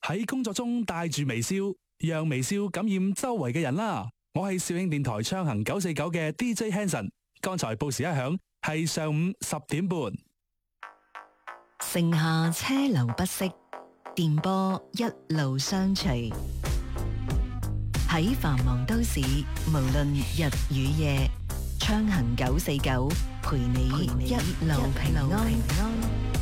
喺工作中帶住微笑，讓微笑感染周圍嘅人啦。我係肇慶電台暢行949嘅 DJ Hanson。剛才報時一響，係上午10點半。 城下車流不息，電波一路相隨。喺繁忙都市，無論日與夜，暢行949陪你一路平安。